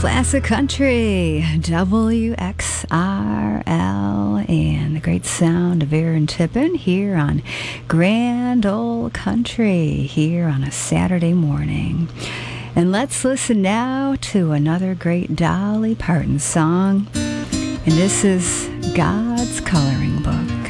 Classic Country, WXRL, and the great sound of Aaron Tippin here on Grand Ole Country here on a Saturday morning. And let's listen now to another great Dolly Parton song, and this is God's Coloring Book.